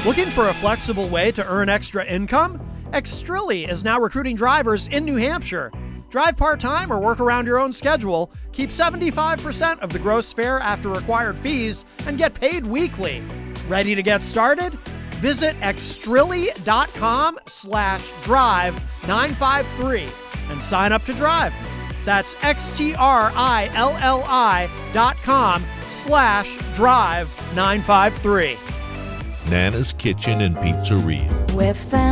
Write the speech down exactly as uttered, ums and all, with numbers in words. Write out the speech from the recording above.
Looking for a flexible way to earn extra income? Extrilli is now recruiting drivers in New Hampshire. Drive part-time or work around your own schedule, keep seventy-five percent of the gross fare after required fees, and get paid weekly. Ready to get started? Visit extrilli.com slash drive 953 and sign up to drive. That's X-T-R-I-L-L-I dot com slash drive 953. Nana's Kitchen and Pizzeria. We're family.